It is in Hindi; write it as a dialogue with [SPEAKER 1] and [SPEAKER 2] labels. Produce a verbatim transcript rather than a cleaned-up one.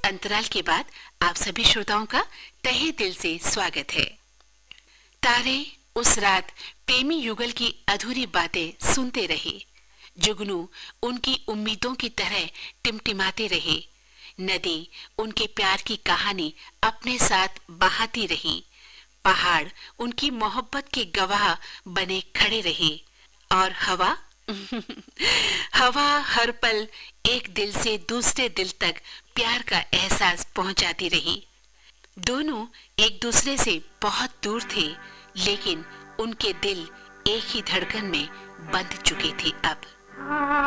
[SPEAKER 1] अंतराल के बाद आप सभी श्रोताओं का तहे दिल से स्वागत है। तारे उस रात प्रेमी युगल की अधूरी बातें सुनते रहे। जुगनू उनकी उम्मीदों की तरह टिमटिमाते रहे। नदी उनके प्यार की कहानी अपने साथ बहाती रही। पहाड़ उनकी मोहब्बत के गवाह बने खड़े रहे। और हवा हवा हर पल एक दिल से दूसरे दिल तक प्यार का एहसास पहुंचाती रही। दोनों एक दूसरे से बहुत दूर थे, लेकिन उनके दिल एक ही धड़कन में बंध चुके थे अब।